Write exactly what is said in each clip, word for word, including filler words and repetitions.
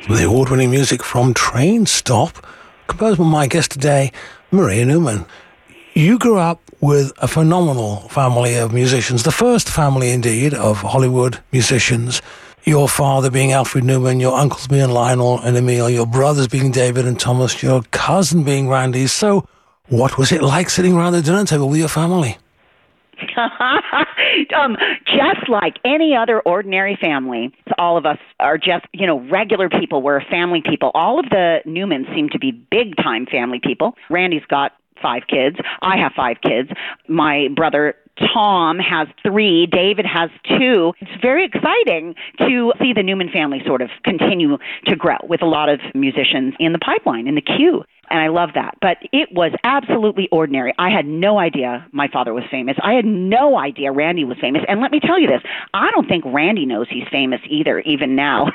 with the award-winning music from Train Stop, composed by my guest today, Maria Newman. You grew up with a phenomenal family of musicians, the first family indeed of Hollywood musicians. Your father being Alfred Newman, your uncles being Lionel and Emil, your brothers being David and Thomas, your cousin being Randy. So what was it like sitting around the dinner table with your family? um, just like any other ordinary family, all of us are just, you know, regular people. We're family people. All of the Newmans seem to be big-time family people. Randy's got five kids. I have five kids. My brother Tom has three. David has two. It's very exciting to see the Newman family sort of continue to grow with a lot of musicians in the pipeline, in the queue. And I love that. But it was absolutely ordinary. I had no idea my father was famous. I had no idea Randy was famous. And let me tell you this, I don't think Randy knows he's famous either, even now.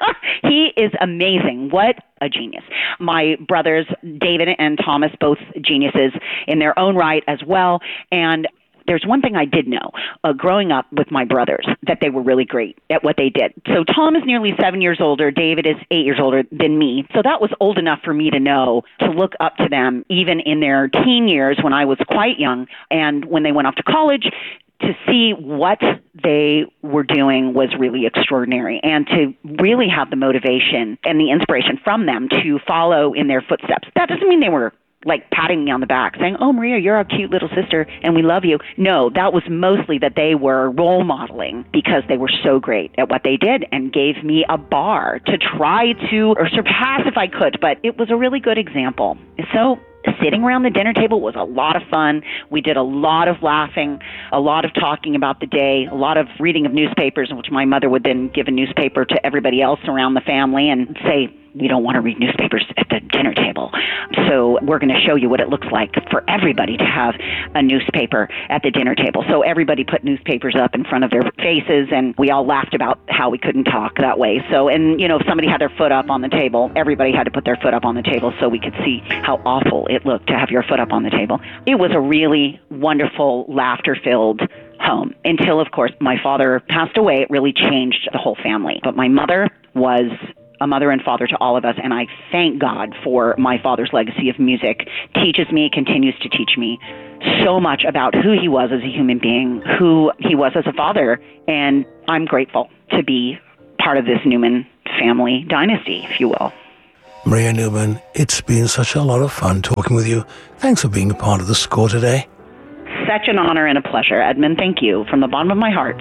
He is amazing. What a genius. My brothers, David and Thomas, both geniuses in their own right as well. And there's one thing I did know, uh, growing up with my brothers, that they were really great at what they did. So Tom is nearly seven years older. David is eight years older than me. So that was old enough for me to know, to look up to them, even in their teen years when I was quite young. And when they went off to college, to see what they were doing was really extraordinary. And to really have the motivation and the inspiration from them to follow in their footsteps. That doesn't mean they were like patting me on the back, saying, "Oh, Maria, you're our cute little sister, and we love you." No, that was mostly that they were role modeling because they were so great at what they did and gave me a bar to try to or surpass if I could. But it was a really good example. So sitting around the dinner table was a lot of fun. We did a lot of laughing, a lot of talking about the day, a lot of reading of newspapers, in which my mother would then give a newspaper to everybody else around the family and say, "We don't want to read newspapers at the dinner table. So we're going to show you what it looks like for everybody to have a newspaper at the dinner table." So everybody put newspapers up in front of their faces, and we all laughed about how we couldn't talk that way. So, and, you know, if somebody had their foot up on the table, everybody had to put their foot up on the table so we could see how awful it looked to have your foot up on the table. It was a really wonderful, laughter-filled home until, of course, my father passed away. It really changed the whole family. But my mother was a mother and father to all of us, and I thank God for my father's legacy of music. Teaches me, continues to teach me so much about who he was as a human being, who he was as a father, and I'm grateful to be part of this Newman family dynasty, if you will. Maria Newman, it's been such a lot of fun talking with you. Thanks for being a part of The Score today. Such an honor and a pleasure, Edmund. Thank you from the bottom of my heart.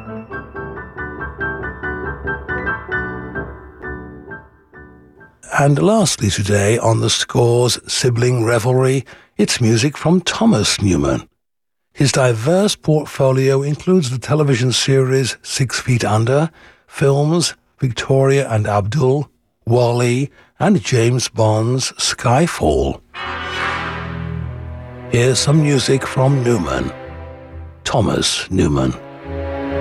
And lastly today on The Score's Sibling Revelry, it's music from Thomas Newman. His diverse portfolio includes the television series Six Feet Under, films Victoria and Abdul, Wall-E, and James Bond's Skyfall. Here's some music from Newman. Thomas Newman.